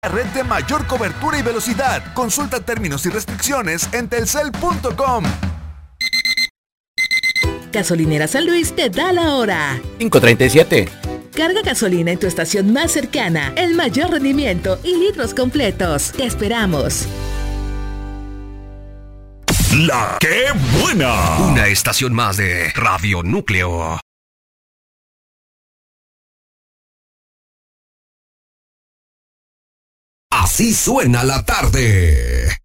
La red de mayor cobertura y velocidad. Consulta términos y restricciones en telcel.com. Gasolinera San Luis te da la hora. 5:37. Carga gasolina en tu estación más cercana. El mayor rendimiento y litros completos. Te esperamos. La ¡Qué buena! Una estación más de Radio Núcleo. Así suena la tarde.